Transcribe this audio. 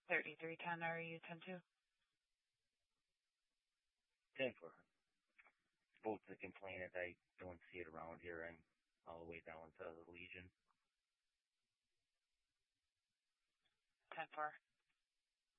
3310 RU 102. 10-4. Both the complainant, I don't see it around here. I'm all the way down to the Legion. 10-4.